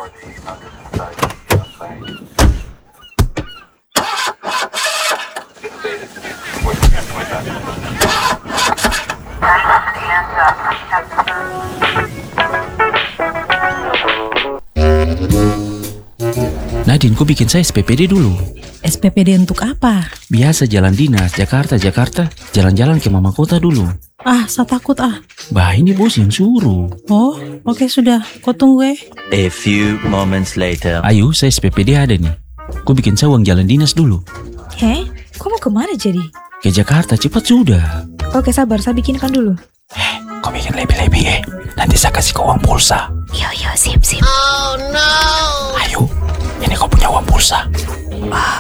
Nadine, kau bikin saya SPPD dulu. SPPD untuk apa? Biasa jalan dinas, Jakarta, jalan-jalan ke mama kota dulu. Ah, saya takut ah. Bah, ini bos yang suruh. Oh, oke sudah. Kau tunggu A few moments later. Ayo, saya SPPD ada nih. Kau bikin saya uang jalan dinas dulu. Kau mau kemana jadi? Ke Jakarta, cepat sudah. Oke sabar, saya bikinkan dulu. Kau bikin lebih-lebih Nanti saya kasih kau uang pulsa. Yo, sip. Ayo, ini kau punya uang pulsa.